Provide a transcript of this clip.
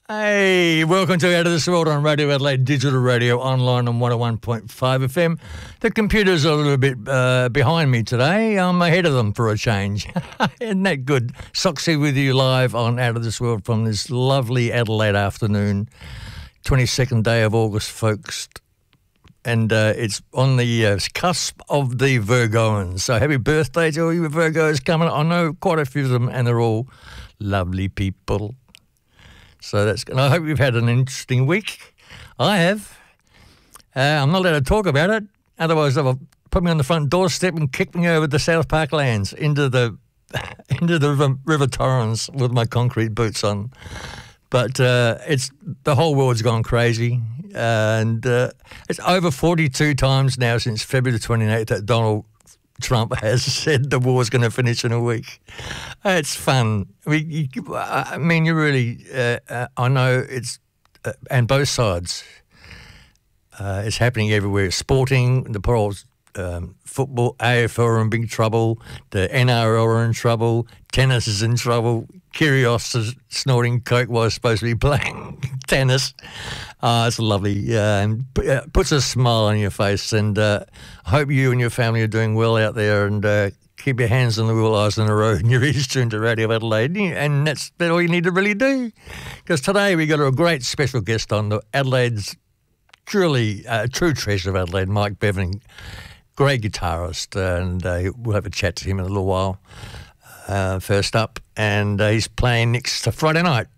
Hey, welcome to Out of This World on Radio Adelaide, digital radio, online on 101.5 FM. The computer's a little bit behind me today. I'm ahead of them for a change. Isn't that good? Soxy with you live on Out of This World from this lovely Adelaide afternoon, 22nd day of August, folks. And it's on the cusp of the Virgoans. So happy birthday to all you Virgos coming. I know quite a few of them, and they're all lovely people. So that's good. I hope you've had an interesting week. I have. I'm not allowed to talk about it. Otherwise, they'll put me on the front doorstep and kick me over the South Park lands into the River Torrens with my concrete boots on. But it's the whole world's gone crazy. And it's over 42 times now since February the 28th that Donald Trump has said the war's going to finish in a week. It's fun. I mean, you really, I know it's, and both sides, it's happening everywhere. Sporting, the poor old football, AFL are in big trouble, the NRL are in trouble, tennis is in trouble, Kyrgios is snorting coke while he's supposed to be playing tennis. It's lovely and puts a smile on your face, and I hope you and your family are doing well out there, and keep your hands on the wheel, eyes on the road, and your ears tuned to Radio Adelaide, and that's all you need to really do, because today we got a great special guest on, the Adelaide's truly true treasure of Adelaide, Mike Bevan, great guitarist, and we'll have a chat to him in a little while. First up, and he's playing next Friday night